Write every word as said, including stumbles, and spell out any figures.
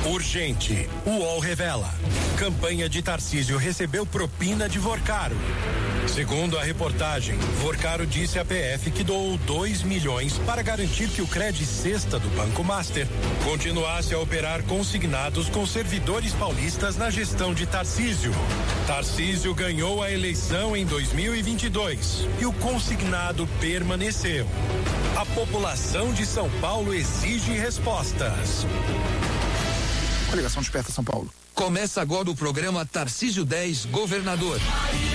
Urgente. O U O L revela. Campanha de Tarcísio recebeu propina de Vorcaro. Segundo a reportagem, Vorcaro disse à P F que doou dois milhões para garantir que o Cred Sexta do Banco Master continuasse a operar consignados com servidores paulistas na gestão de Tarcísio. Tarcísio ganhou a eleição em dois mil e vinte e dois e o consignado permaneceu. A população de São Paulo exige respostas. Coligação Desperta São Paulo. Começa agora o programa Tarcísio dez, Governador.